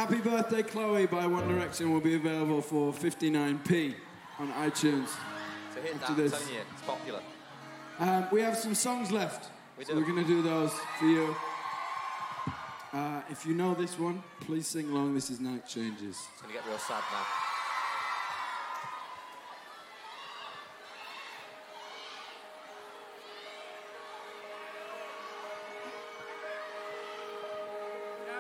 Happy Birthday Chloe by One Direction will be available for 59p on iTunes. So hit that, I'm telling you, it's popular. We have some songs left, we're going to do those for you. If you know this one, please sing along. This is Night Changes. It's going to get real sad now.